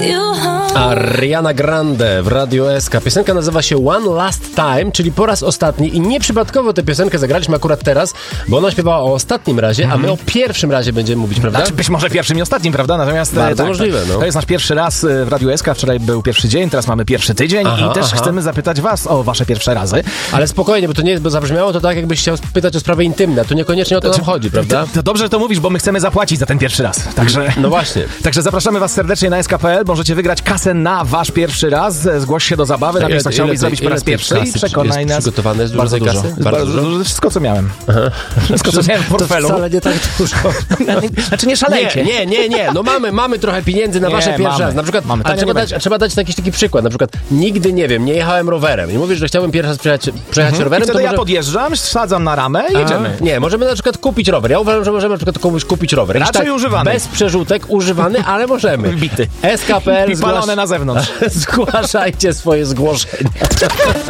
Ariana Grande w Radiu SK. Piosenka nazywa się One Last Time, czyli po raz ostatni, i nieprzypadkowo tę piosenkę zagraliśmy akurat teraz, bo ona śpiewała o ostatnim razie, a my o pierwszym razie będziemy mówić, prawda? Znaczy być może pierwszym i ostatnim, prawda? Natomiast bardzo możliwe, no. To jest nasz pierwszy raz w Radiu SK. Wczoraj był pierwszy dzień, teraz mamy pierwszy tydzień i też chcemy zapytać was o wasze pierwsze razy. Ale spokojnie, bo to nie jest, bo zabrzmiało to tak, jakbyś chciał pytać o sprawy intymne, a tu niekoniecznie o to nam chodzi, prawda? To dobrze, że to mówisz, bo my chcemy zapłacić za ten pierwszy raz. Także, no właśnie. Także zapraszamy was serdecznie na sk.pl. Możecie wygrać kasę na wasz pierwszy raz. Zgłoś się do zabawy. Napisz, co chciałbyś zrobić po raz pierwszy i przekonaj nas. Przygotowane jest bardzo dużo kasy? Bardzo dużo. Wszystko, co miałem. Wszystko, co miałem w portfelu. To wcale nie tak dużo. Znaczy nie szalejcie. Nie. No mamy trochę pieniędzy na wasze pierwsze raz. Na przykład, trzeba dać jakiś taki przykład. Na przykład, nigdy, nie wiem, nie jechałem rowerem. I mówisz, że chciałbym pierwszy raz przejechać rowerem. I wtedy to ja podjeżdżam, wsadzam na ramę i jedziemy. Nie, możemy na przykład kupić rower. Ja uważam, że możemy na przykład komuś kupić rower. Raczej używany. Bez przerzutek, używany, ale możemy. Bity. SK.pl. I palone na zewnątrz. Zgłaszajcie swoje zgłoszenia.